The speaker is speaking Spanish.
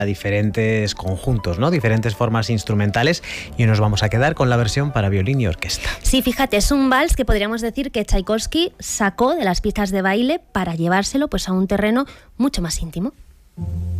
a diferentes conjuntos, ¿no? Diferentes formas instrumentales, y nos vamos a quedar con la versión para violín y orquesta. Sí, fíjate, es un vals que podríamos decir que Tchaikovsky sacó de las pistas de baile para llevárselo pues a un terreno mucho más íntimo.